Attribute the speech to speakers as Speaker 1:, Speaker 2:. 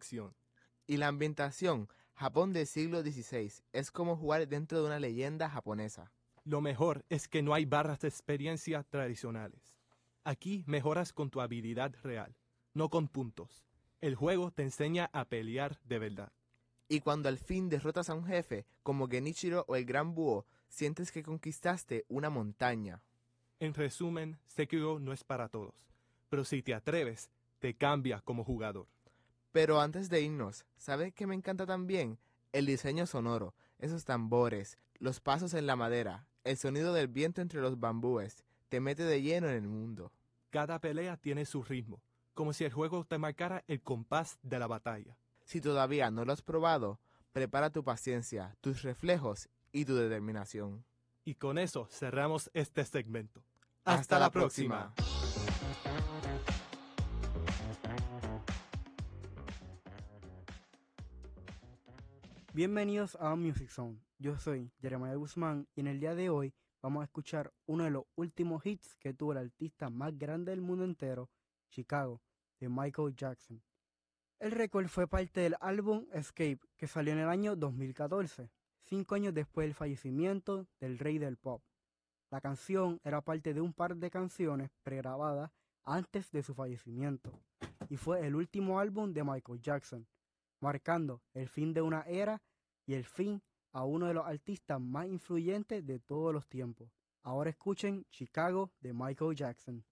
Speaker 1: acción.
Speaker 2: Y la ambientación, Japón del siglo XVI, es como jugar dentro de una leyenda japonesa.
Speaker 1: Lo mejor es que no hay barras de experiencia tradicionales. Aquí mejoras con tu habilidad real, no con puntos. El juego te enseña a pelear de verdad.
Speaker 2: Y cuando al fin derrotas a un jefe, como Genichiro o el Gran Búho, sientes que conquistaste una montaña.
Speaker 1: En resumen, Sekiro no es para todos, pero si te atreves, te cambia como jugador.
Speaker 2: Pero antes de irnos, ¿sabes qué me encanta también? El diseño sonoro, esos tambores, los pasos en la madera, el sonido del viento entre los bambúes, te mete de lleno en el mundo.
Speaker 1: Cada pelea tiene su ritmo, como si el juego te marcara el compás de la batalla.
Speaker 2: Si todavía no lo has probado, prepara tu paciencia, tus reflejos y tu determinación.
Speaker 1: Y con eso cerramos este segmento.
Speaker 2: ¡Hasta la próxima!
Speaker 3: Bienvenidos a Music Zone. Yo soy Jeremiah Guzmán y en el día de hoy vamos a escuchar uno de los últimos hits que tuvo el artista más grande del mundo entero, Chicago, de Michael Jackson. El récord fue parte del álbum Escape, que salió en el año 2014, 5 años después del fallecimiento del rey del pop. La canción era parte de un par de canciones pregrabadas antes de su fallecimiento y fue el último álbum de Michael Jackson, marcando el fin de una era y el fin a uno de los artistas más influyentes de todos los tiempos. Ahora escuchen Chicago de Michael Jackson.